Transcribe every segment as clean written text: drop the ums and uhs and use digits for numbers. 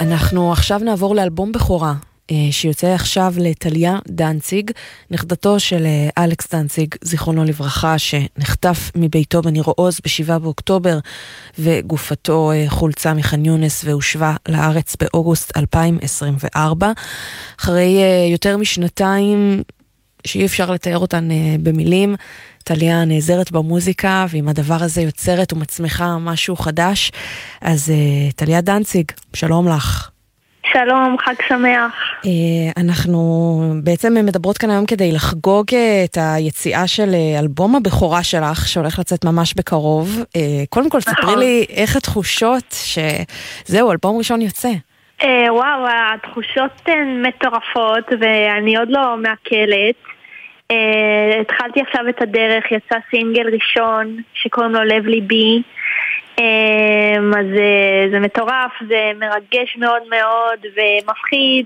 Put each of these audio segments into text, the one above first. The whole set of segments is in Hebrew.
אנחנו עכשיו נעבור לאלבום בכורה, שיוצא עכשיו לטליה דנציג, נכדתו של אלכס דנציג, זיכרונו לברכה, שנחטף מביתו בניר עוז ב7 באוקטובר, וגופתו חולצה מח'אן יונס והושבה לארץ באוגוסט 2024. אחרי יותר משנתיים שאי אפשר לתאר אותן במילים, טליה נעזרת במוזיקה, ועם הדבר הזה יוצרת ומצמיחה משהו חדש. אז טליה דנציג, שלום לך. שלום, חג שמח. אנחנו בעצם מדברות כאן היום כדי לחגוג את היציאה של אלבום הבכורה שלך, שהולך לצאת ממש בקרוב. קודם כל, ספרי לי איך התחושות שזהו, אלבום ראשון יוצא. וואו, התחושות הן מטורפות, ואני עוד לא מעכלת. התחלתי עכשיו את הדרך, יצא סינגל ראשון שקוראים לו לב ליבי. אז זה מטורף, זה מרגש מאוד מאוד ומפחיד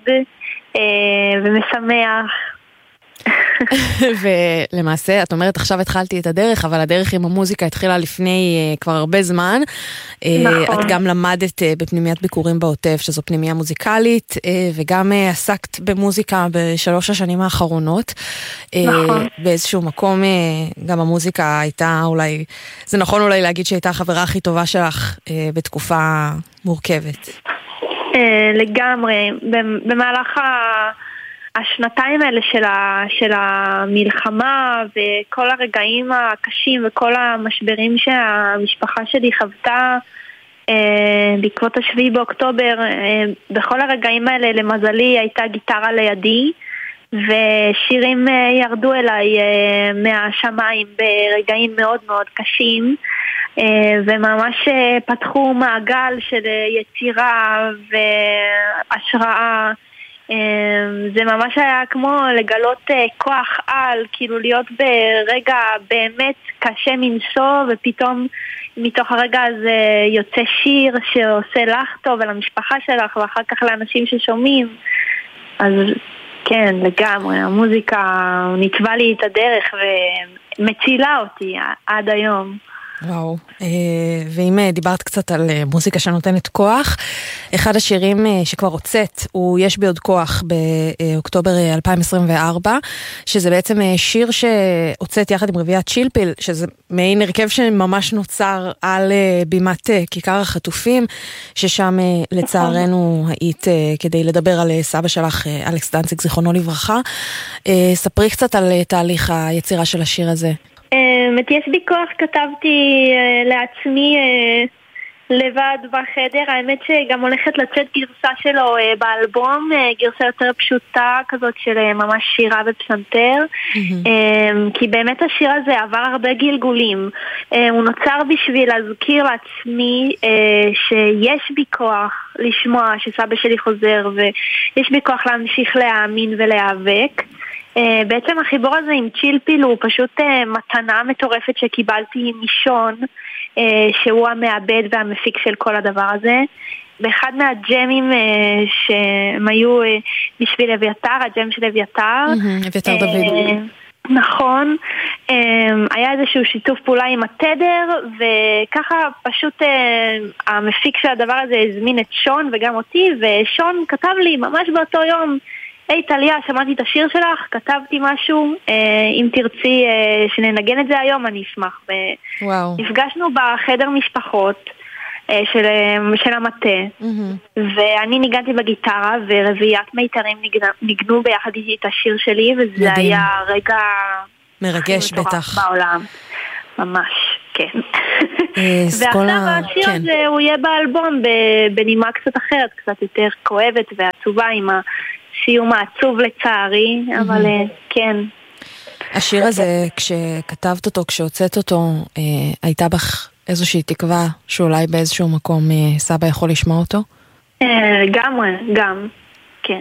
ומשמח. ולמעשה, את אומרת, עכשיו התחלתי את הדרך, אבל הדרך עם המוזיקה התחילה לפני כבר הרבה זמן. נכון. את גם למדת בפנימיית ביקורים בעוטף, שזו פנימיה מוזיקלית, וגם עסקת במוזיקה בשלוש השנים האחרונות. נכון. באיזשהו מקום, גם המוזיקה הייתה אולי, זה נכון אולי להגיד שהייתה החברה הכי טובה שלך בתקופה מורכבת. לגמרי. במהלך השנתיים האלה של המלחמה וכל הרגעים הקשים וכל המשברים שהמשפחה שלי חוותה בעקבות 7 באוקטובר, בכל הרגעים האלה למזלי הייתה גיטרה לידי ושירים ירדו אליי מהשמיים ברגעים מאוד מאוד קשים, וממש פתחו מעגל של יצירה והשראה. זה ממש היה כמו לגלות כוח על, כאילו להיות ברגע באמת קשה מנשוא, ופתאום מתוך הרגע הזה יוצא שיר שעושה לך טוב ולמשפחה שלך ואחר כך לאנשים ששומעים. אז כן, לגמרי, המוזיקה נתבע לי את הדרך ומצילה אותי עד היום. וואו, ואם דיברת קצת על מוזיקה שנותנת כוח, אחד השירים שכבר הוצאת הוא יש בי עוד כוח באוקטובר 2024, שזה בעצם שיר שהוצאת יחד עם רביעיית צ'ילפיל, שזה מעין הרכב שממש נוצר על בימת כיכר החטופים, ששם לצערנו היית כדי לדבר על סבא שלך, אלכס דנציג, זיכרונו לברכה. ספרי קצת על תהליך היצירה של השיר הזה. יש בי כוח, כתבתי לעצמי לבד בחדר. האמת שגם הולכת לצאת גרסה שלו באלבום, גרסה יותר פשוטה כזאת של ממש שירה ופסנתר, כי באמת השיר הזה עבר הרבה גלגולים. הוא נוצר בשביל להזכיר לעצמי שיש בי כוח לשמוע שסבא שלי חוזר, ויש בי כוח להמשיך להאמין ולהיאבק. בעצם החיבור הזה עם צ'ילפיל הוא פשוט מתנה מטורפת שקיבלתי משון, שהוא המעבד והמפיק של כל הדבר הזה. באחד מהג'מים שהם היו בשביל אביתר, הג'ם של אביתר. אביתר דוד. נכון, היה איזשהו שיתוף פעולה עם התדר, וככה פשוט המפיק של הדבר הזה הזמין את שון וגם אותי, ושון כתב לי ממש באותו יום, היי טליה, שמעתי את השיר שלך, כתבתי משהו, אם תרצי שננגן את זה היום, אני אשמח. נפגשנו בחדר משפחות של המטה, ואני ניגנתי בגיטרה, ורביעיית מיתרים ניגנו ביחד איתי את השיר שלי, וזה היה רגע מרגש בטח. בעולם. ממש, כן. ועכשיו השיר הזה הוא יהיה באלבום בנימה קצת אחרת, קצת יותר כואבת ועצובה עם סיום העצוב לצערי, אבל כן. השיר הזה, כשכתבת אותו, כשהוצאת אותו, הייתה בך איזושהי תקווה שאולי באיזשהו מקום סבא יכול לשמוע אותו? גם, כן.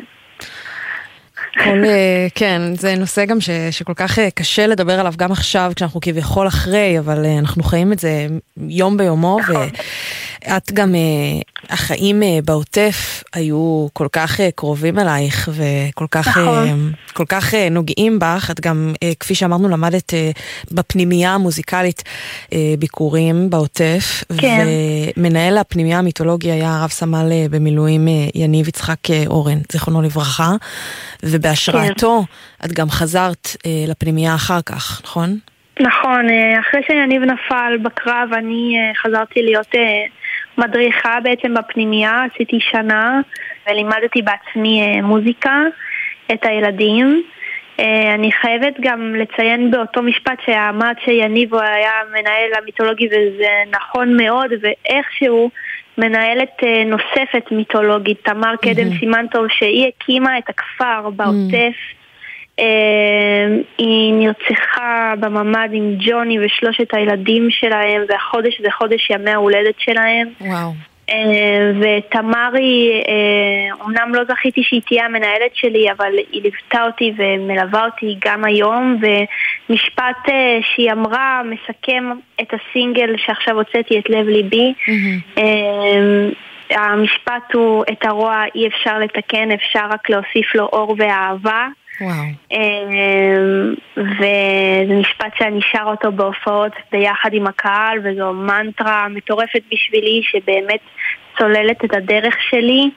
כן, זה נושא גם שכל כך קשה לדבר עליו גם עכשיו, כשאנחנו כביכול אחרי, אבל אנחנו חיים את זה יום ביומו, ואת גם החיים בעוטף היו כל כך קרובים אלייך וכל כך נוגעים בך. את גם, כפי שאמרנו, למדת בפנימייה המוזיקלית ביקורים בעוטף. כן. ומנהל הפנימייה המיתולוגי היה הרב סמל במילואים יניב יצחק אורן, זיכרונו לברכה. ובהשראתו את גם חזרת לפנימייה אחר כך, נכון? נכון, אחרי שיניב נפל בקרב אני חזרתי להיות מדריכה בעצם בפנימייה, עשיתי שנה ולימדתי בעצמי מוזיקה את הילדים. אני חייבת גם לציין באותו משפט שהאמת שיניב הוא היה מנהל המיתולוגי וזה נכון מאוד, ואיכשהו מנהלת נוספת מיתולוגית, תמר קדם סימנטוב, שהיא הקימה את הכפר בעוטף. היא נרצחה בממד עם ג'וני ושלושת הילדים שלהם, והחודש זה חודש ימי ההולדת שלהם. וואו. ותמרי, אמנם לא זכיתי שהיא תהיה המנהלת שלי, אבל היא ליוותה אותי ומלווה אותי גם היום, ומשפט שהיא אמרה מסכם את הסינגל שעכשיו הוצאתי, את לב ליבי. המשפט הוא, את הרוע אי אפשר לתקן, אפשר רק להוסיף לו אור ואהבה. וואו. וזה משפט שאני שר אותו בהופעות ביחד עם הקהל, וזו מנטרה מטורפת בשבילי שבאמת צוללת את הדרך שלי.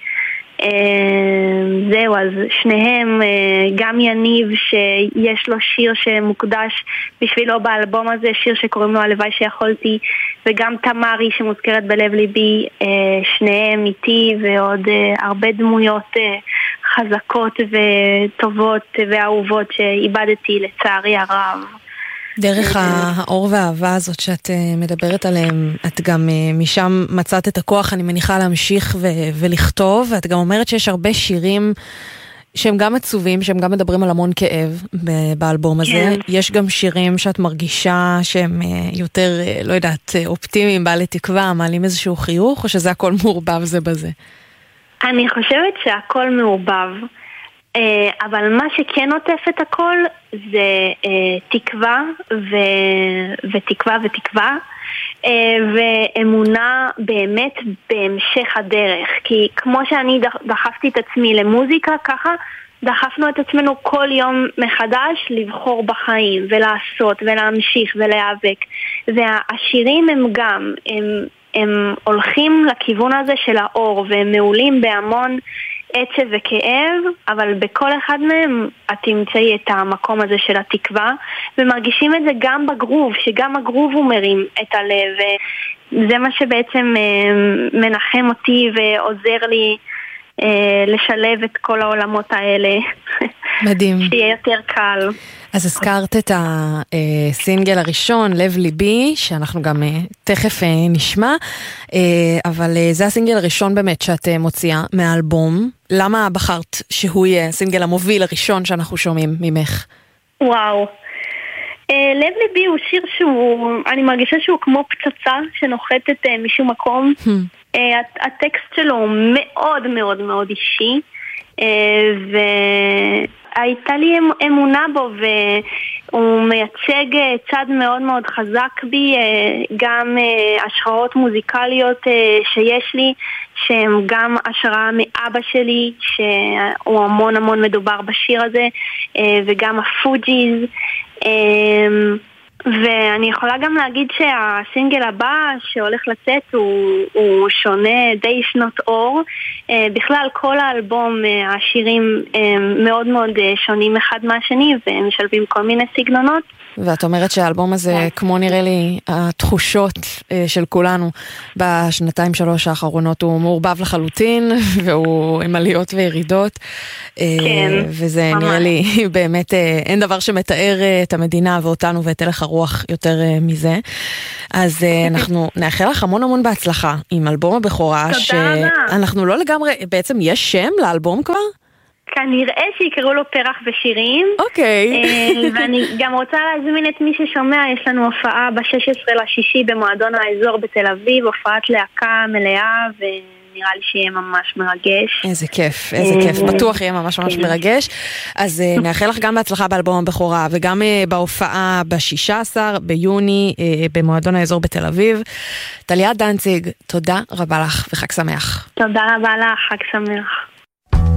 זהו, אז שניהם, גם יניב שיש לו שיר שמוקדש בשבילו באלבום הזה, שיר שקוראים לו הלוואי שיכולתי, וגם תמרי שמוזכרת בלב ליבי, שניהם איתי, ועוד הרבה דמויות חזקות וטובות ואהובות שאיבדתי לצערי הרב. דרך האור והאהבה הזאת שאת מדברת עליהם, את גם משם מצאת את הכוח, אני מניחה, להמשיך ולכתוב, ואת גם אומרת שיש הרבה שירים שהם גם עצובים, שהם גם מדברים על המון כאב באלבום הזה. כן. יש גם שירים שאת מרגישה שהם יותר, לא יודעת, אופטימיים, בעלי תקווה, מעלים איזשהו חיוך, או שזה הכל מעורבב זה בזה? אני חושבת שהכל מעורבב. אבל מה שכן עוטף את הכל זה תקווה ותקווה ותקווה ואמונה באמת בהמשך הדרך, כי כמו שאני דחפתי את עצמי למוזיקה, ככה דחפנו את עצמנו כל יום מחדש לבחור בחיים ולעשות ולהמשיך ולהיאבק. והשירים הם גם הם הולכים לכיוון הזה של האור, והם מעולים בהמון עצב וכאב, אבל בכל אחד מהם את תמצאי את המקום הזה של התקווה, ומרגישים את זה גם בגרוב, שגם הגרוב הוא מרים את הלב, וזה מה שבעצם מנחם אותי ועוזר לי לשלב את כל העולמות האלה. מדהים. שיהיה יותר קל. אז הזכרת את הסינגל הראשון, לב ליבי, שאנחנו גם תכף נשמע, אבל זה הסינגל הראשון באמת שאת מוציאה מהאלבום. למה בחרת שהוא יהיה הסינגל המוביל הראשון שאנחנו שומעים ממך? וואו. לב ליבי הוא שיר שהוא, אני מרגישה שהוא כמו פצצה שנוחתת משום מקום. הטקסט שלו הוא מאוד מאוד מאוד אישי, והייתה לי אמונה בו, והוא מייצג צד מאוד מאוד חזק בי, גם השראות מוזיקליות שיש לי, שהם גם השראה מאבא שלי, שהוא המון המון מדובר בשיר הזה, וגם הפוג'יז. ואני יכולה גם להגיד שהסינגל הבא שהולך לצאת הוא שונה, די שנות אור. בכלל כל האלבום, השירים מאוד מאוד שונים אחד מהשני ומשלבים כל מיני סגנונות. ואת אומרת שהאלבום הזה, כמו נראה לי, התחושות של כולנו בשנתיים שלוש האחרונות, הוא מעורבב לחלוטין, והוא עם עליות וירידות. כן. וזה נראה לי באמת, אין דבר שמתאר את המדינה ואותנו ואת הלך הרוח יותר מזה. אז אנחנו נאחל לך המון המון בהצלחה עם אלבום הבכורה. תודה רבה. שאנחנו לא לגמרי, בעצם יש שם לאלבום כבר? כנראה שיקראו לו פרח ושירים. אוקיי. ואני גם רוצה להזמין את מי ששומע, יש לנו הופעה ב-16 לשישי במועדון האזור בתל אביב, הופעת להקה מלאה, ונראה נראה לי שיהיה ממש מרגש. איזה כיף, איזה כיף, בטוח יהיה ממש ממש מרגש. אז נאחל לך גם בהצלחה באלבום הבכורה, וגם בהופעה ב-16 ביוני במועדון האזור בתל אביב. טליה דנציג, תודה רבה לך וחג שמח. תודה רבה לך, חג שמח.